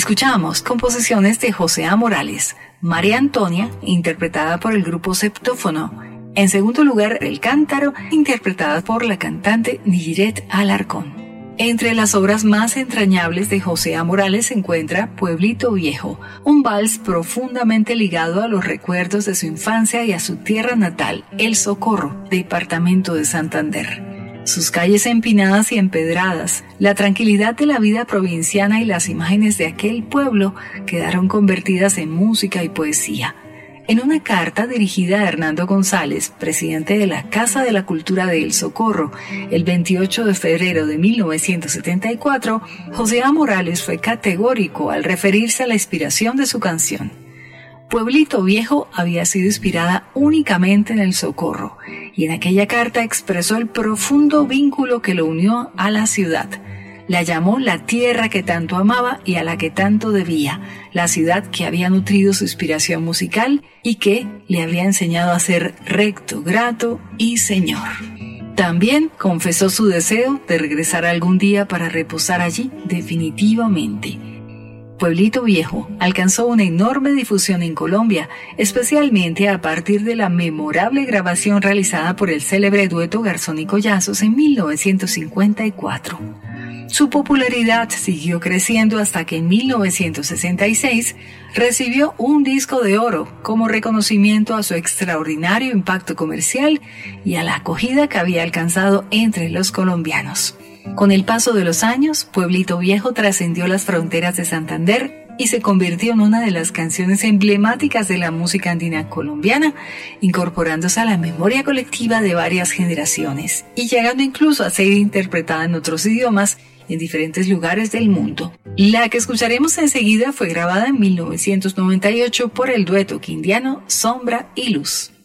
Escuchamos composiciones de José A. Morales, María Antonia, interpretada por el grupo Septófono. En segundo lugar, El Cántaro, interpretada por la cantante Niret Alarcón. Entre las obras más entrañables de José A. Morales se encuentra Pueblito Viejo, un vals profundamente ligado a los recuerdos de su infancia y a su tierra natal, El Socorro, departamento de Santander. Sus calles empinadas y empedradas, la tranquilidad de la vida provinciana y las imágenes de aquel pueblo quedaron convertidas en música y poesía. En una carta dirigida a Hernando González, presidente de la Casa de la Cultura de El Socorro, el 28 de febrero de 1974, José A. Morales fue categórico al referirse a la inspiración de su canción. Pueblito Viejo había sido inspirada únicamente en El Socorro, y en aquella carta expresó el profundo vínculo que lo unió a la ciudad. La llamó la tierra que tanto amaba y a la que tanto debía, la ciudad que había nutrido su inspiración musical y que le había enseñado a ser recto, grato y señor. También confesó su deseo de regresar algún día para reposar allí definitivamente. Pueblito Viejo alcanzó una enorme difusión en Colombia, especialmente a partir de la memorable grabación realizada por el célebre dueto Garzón y Collazos en 1954. Su popularidad siguió creciendo hasta que en 1966 recibió un disco de oro como reconocimiento a su extraordinario impacto comercial y a la acogida que había alcanzado entre los colombianos. Con el paso de los años, Pueblito Viejo trascendió las fronteras de Santander y se convirtió en una de las canciones emblemáticas de la música andina colombiana, incorporándose a la memoria colectiva de varias generaciones y llegando incluso a ser interpretada en otros idiomas en diferentes lugares del mundo. La que escucharemos enseguida fue grabada en 1998 por el dueto quindiano Sombra y Luz.